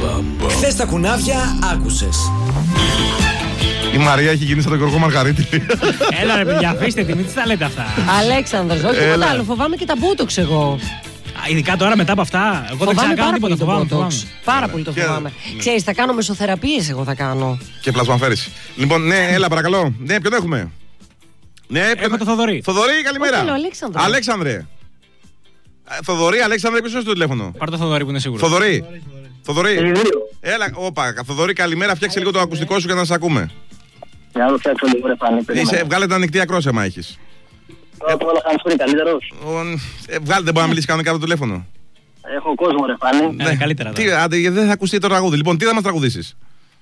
Χθες τα κουνάβια άκουσες. Η Μαρία έχει γίνει σαν τον Γιώργο Μαργαρίτη. Έλα ρε παιδιά, αφήστε τη, μην τις τα λέτε αυτά. Αλέξανδρος, όχι τίποτα άλλο. Φοβάμαι και τα μπούτοξ εγώ. Ειδικά τώρα μετά από αυτά. Εγώ δεν Φοβάμαι ξανακάνω πάρα τίποτα. πολύ το Φοβάμαι. μπούτοξ. Πάρα πολύ το φοβάμαι. Ξέρεις, θα κάνω μεσοθεραπείες, εγώ θα κάνω. Και πλασμαφέρηση. Λοιπόν, ναι, έλα παρακαλώ. Ναι, ποιον έχουμε? Ναι, Έχουμε το Θοδωρή. Θοδωρή, καλημέρα. Όχι, Αλέξανδρο. Αλέξανδρε. Θοδωρή, Αλέξανδρε, ποιος είναι στο τηλέφωνο? Πάρ' το Θοδωρή που είναι σίγουρο. Θοδωρή. Θοδωρή. Έλα, όπα, Θοδωρή, καλημέρα. Φτιάξε λίγο το ακουστικό σου για να σε ακούμε. Για να το φτιάξω λίγο ρε Φάνη. Βγάλε την ανοιχτή ακρόαση άμα έχεις. Τώρα που να κάνεις καλύτερος. Βγάλε, δεν μπορεί να μιλήσει κανονικά από το τηλέφωνο. Έχω κόσμο ρε Φάνη. Ναι, καλύτερα. Τι, άντε, δεν θα ακουστεί το τραγούδι. Λοιπόν, τι θα μας τραγουδήσεις?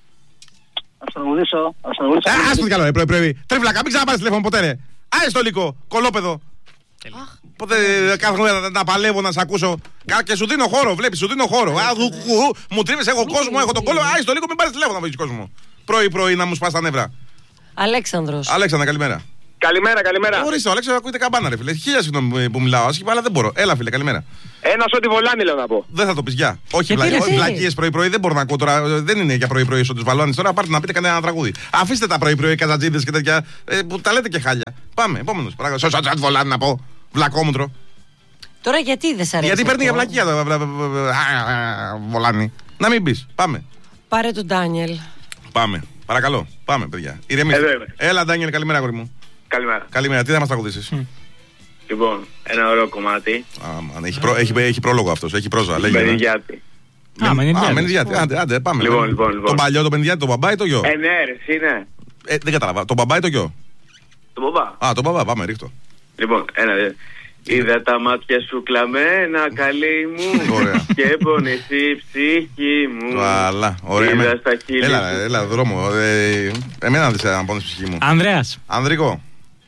Ας τραγουδήσω. Ας το καλό, πρωί. Τρίβλακα, μην ξαναπάρεις τηλέφωνο ποτέ, ρε. Άσε το λύκο, κολόπεδο. Πότε κάθε μέρα να παλεύω να σε ακούσω. Και σου δίνω χώρο, βλέπεις, σου δίνω χώρο. Μου τρίβεις, έχω κόσμο, έχω τον κόλλο. Άσε το λύκο, μην πάρεις τηλέφωνο να βρεις κόσμο. Πρωί να μου σπάς τα νεύρα. Αλέξανδρος. Αλέξανδρα, καλημέρα. Καλημέρα. Ορίστε, ο Αλέξανδρος ακούγεται καμπάνα, ρε φίλε. Χίλια συγγνώμη που μιλάω άσχημα, αλλά δεν μπορώ. Έλα, φίλε, καλημέρα. Ένα ό,τι βολάνει λέω να πω. Δεν θα το πεις, γεια. Όχι, γιατί? βλακίες πρωί-πρωί δεν μπορώ να ακούω τώρα. Δεν είναι για πρωί-πρωί σου τους βαλώνεις τώρα. Πάρτε να πείτε κανένα τραγούδι. Αφήστε τα πρωί-πρωί καζατζίδες και τέτοια που τα λέτε και χάλια. Πάμε, επόμενος. Σωσat βολάνει να πω. Βλακόμουτρο. Τώρα γιατί δεν σ' αρέσει? Γιατί παίρνει για αυτό? βλακία το βολάνει. Να μην πεις. Πάμε. Πάρε τον Ντάνιελ. Πάμε. Παρακαλώ. Πάμε, παιδιά. Ηρεμήστε. Έλα, Ντάνιελ, καλημέρα, αγόρι μου. Καλημέρα. Καλημέρα, τι θα μας τραγουδήσεις? Λοιπόν, ένα ωραίο κομμάτι. Έχει πρόλογο αυτός, έχει πρόζα. Μενιδιάτη. Μενιδιάτη. Άντε, πάμε. Λοιπόν. Το παλιό, το Μενιδιάτη, το μπαμπά ή το γιο? Ναι, ρε, είναι. Δεν κατάλαβα. Το μπαμπά ή το γιο? Το μπαμπά. Α, το μπαμπά, πάμε, ρίχτω. Λοιπόν, ένα. Είδα τα μάτια σου κλαμμένα, καλή μου. Ωραία. Και πόνες η ψυχή μου. Καλά, ωραία. Είδα στα χείλη σου. Έλα, δρόμο. Εμένα δεν ξέρω να πόνες ψυχή μου. Ανδρέας. Ανδρικό.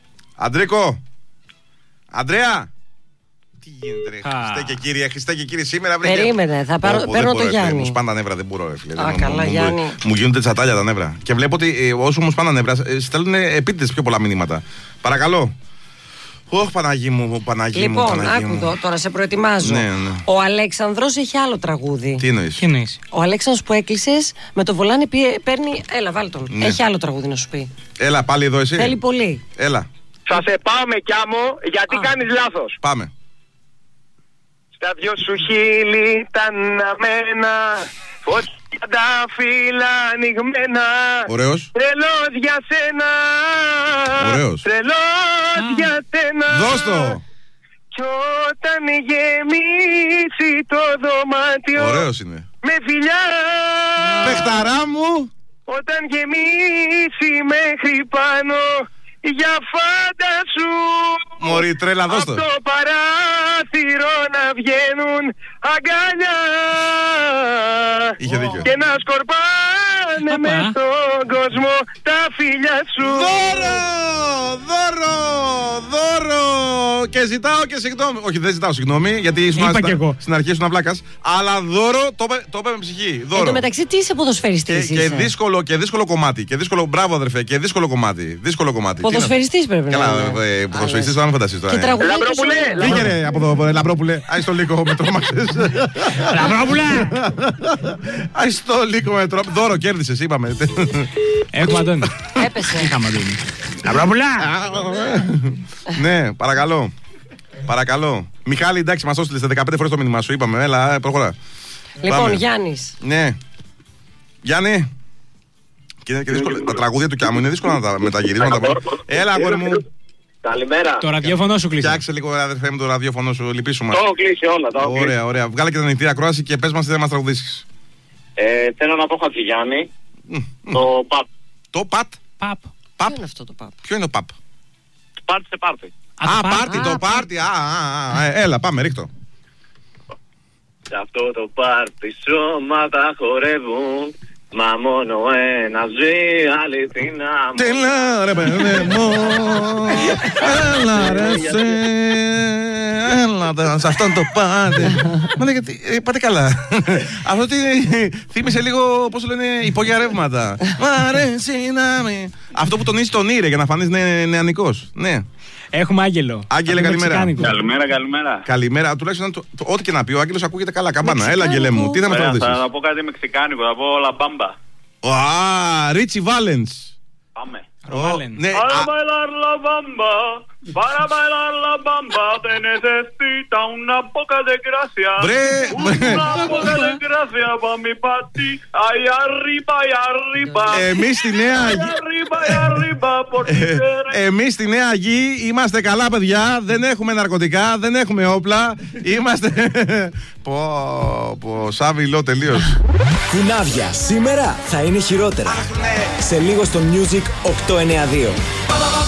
Αντρέα. Τι γίνεται, ρε. Χριστέ και κύριοι, σήμερα βρήκα. Περίμενε, θα παίρνω το Γιάννη. Μου σπάνε τα νεύρα, δεν μπορώ, ρε φίλε. Α, καλά, Γιάννη. Μου γίνονται τσατάλια τα νεύρα. Και βλέπω ότι όσο μου σπάνε τα νεύρα, στέλνουν επίτηδες πιο πολλά μηνύματα. Παρακαλώ. Όχι, Παναγί μου, Παναγί μου. Λοιπόν, άκου τώρα, σε προετοιμάζω. Ναι. Ο Αλέξανδρος έχει άλλο τραγούδι. Τι εννοείς? Τι εννοείς? Ο Αλέξανδρος που έκλεισες με το βολάνι παίρνει. Έλα, βάλ' τον. Ναι. Έχει άλλο τραγούδι να σου πει. Έλα, πάλι εδώ εσύ. Θέλει πολύ. Έλα, Θα σε πάω με κιάμο γιατί κάνεις λάθος. πάμε. Στα δυο σου χείλη τα αναμένα, φωτιά τα φύλλα ανοιγμένα. Ωραίος. Τρελός για σένα. Ωραίος. Τρελός για σένα. Δώσ' το. Κι όταν γεμίσει το δωμάτιο. Ωραίος είναι. Με φιλιά. Παιχταρά μου. Όταν γεμίσει μέχρι πάνω. Για φάντασου. Μωρή τρέλα, δώσ' το. Από το παράθυρο να βγαίνουν αγκαλιά. Είχε δίκιο. Και να σκορπάνε μες στον κόσμο τα φιλιά σου. Δώρο. Και ζητάω και συγγνώμη. Όχι, δεν ζητάω συγγνώμη, γιατί στην αρχή ήσουν πλάκας. Αλλά δώρο το είπε με ψυχή. Δώρο. Εν τω μεταξύ, τι είσαι ποδοσφαιριστής? Και δύσκολο κομμάτι. Μπράβο, αδερφέ, και δύσκολο κομμάτι. Ποδοσφαιριστής πρέπει να είναι. Καλά, ποδοσφαιριστής δεν με φανταστείς τώρα. Λαμπρόπουλε. Φύγε ρε από το Λαμπρόπουλε. Άις το λίγο με τρόμαξες. Λαμπρόπουλε. Άις το λίγο με τρόμαξες. Δώρο κέρδισες, είπαμε. Έχουμε Αντώνη. Έπεσε. Είχαμε Αντώνη. Λαμπρόπουλα. Ναι, παρακαλώ. Μιχάλη, εντάξει, μας το στείλες 15 φορές το μήνυμα σου. Είπαμε, έλα, προχωρά. Λοιπόν, Γιάννης. Ναι. Γιάννη. Και είναι και δύσκολο. Τα τραγούδια του Κιάμου είναι δύσκολο να τα μεταγυρίζουμε. Έλα, αγόρι μου. Καλημέρα. Το ραδιόφωνο σου κλείσε. Φτιάξε λίγο, αδερφέ μου, το ραδιόφωνο σου, λυπήσουμε. Το έχω κλείσει όλα. Ωραία. Βγάλε και την ανοιχτή ακρόαση και πες μας τι θα μας τραγουδήσεις. Θέλω να πω Χατζηγιάννη. Το ΠΑΠ. Το ΠΑΤ. Ποιο είναι αυτό το ΠΑΠ? Ποιο είναι το ΠΑΠ? Πάρτι σε πάρτι. Το πάρτι. Έλα, πάμε, ρίχτω. Σε αυτό το πάρτι σώματα χορεύουν. Μα μόνο ένα ζει, αληθινά μου. Τέλα ρε παιδί μου. Έλα ρε σε. Έλα σε αυτόν το πάτε. Μα γιατί πάτε καλά. Αυτό τι θύμισε λίγο, πώς το λένε, υπόγεια ρεύματα. Μ' αρέσει να με. Αυτό που τονίζει τον ήρε για να φανείς νεανικός. Ναι. Έχουμε Άγγελο. Άγγελε, καλημέρα. Καλημέρα. Καλημέρα. Τουλάχιστον ό,τι και να πει, ο Άγγελος ακούγεται καλά. Καμπάνα. Έλα, Άγγελε μου. Τι θα μας τραγουδήσεις? Θα πω κάτι μεξικάνικο, θα πω λαμπάμπα. Ρίτσι Βάλενς. Πάμε. Ναι. Para bailar la bamba, para bailar la bamba, te necesita una poca de gracia. Una poca de gracia pa' mi pati, ahí arriba, Εμείς στη Νέα Εμείς στη Νέα Γη είμαστε καλά, παιδιά. Δεν έχουμε ναρκωτικά, δεν έχουμε όπλα. Είμαστε. Σάβιλο τελείως. Κουνάβια σήμερα θα είναι χειρότερα. Σε λίγο στο Music 892.